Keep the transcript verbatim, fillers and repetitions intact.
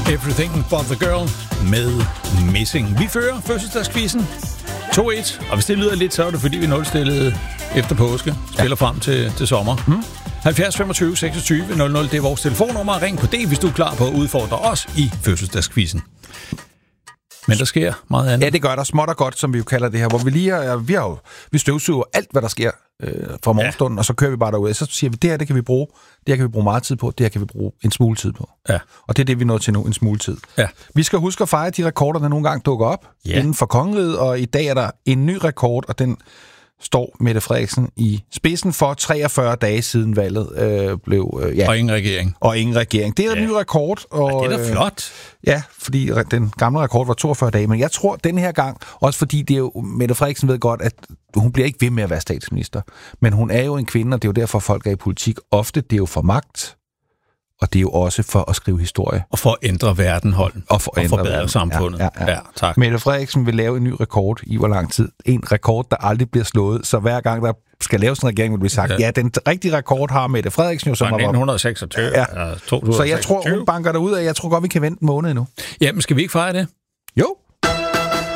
Everything But The Girl med Missing. Vi fører fødselsdagskvisten to et, og hvis det lyder lidt, så er det fordi, vi nulstillede efter påske. Spiller ja. frem til, til sommer. Mm. halvfjerds femogtyve seksogtyve nul nul, det er vores telefonnummer. Ring på det, hvis du er klar på at udfordre os i fødselsdagskvisten. Men der sker meget andet. Ja, det gør der småt og godt, som vi jo kalder det her, hvor vi lige har, vi har jo, vi støvsuger alt, hvad der sker øh, fra morgenstunden, ja. og så kører vi bare derud. Så siger vi, det her, det kan vi bruge. Det her kan vi bruge meget tid på. Det her kan vi bruge en smule tid på. Ja. Og det er det, vi er nået til nu, en smule tid. Ja. Vi skal huske at fejre de rekorder, der nogle gange dukker op ja. inden for kongeriget, og i dag er der en ny rekord, og den står Mette Frederiksen i spidsen for treogfyrre dage siden valget øh, blev... Øh, ja. Og ingen regering. Og ingen regering. Det er ja. en ny rekord. Og, ja, det er da flot. Øh, ja, fordi den gamle rekord var toogfyrre dage, men jeg tror, den her gang, også fordi det er jo, Mette Frederiksen ved godt, at hun bliver ikke ved med at være statsminister, men hun er jo en kvinde, og det er jo derfor, folk er i politik. Ofte det er jo for magt, og det er jo også for at skrive historie. Og for at ændre verdenholden. Og for at og forbedre samfundet. Ja, ja, ja. ja, tak. Mette Frederiksen vil lave en ny rekord i hvor lang tid. En rekord, der aldrig bliver slået. Så hver gang, der skal laves en regering, vil blive sagt, ja, ja den rigtige rekord har Mette Frederiksen jo, som var nitten seksogtyve. Ja. Ja. Så jeg tror, hun banker derud af. Jeg tror godt, vi kan vente en måned endnu. Ja, men skal vi ikke fejre det? Jo.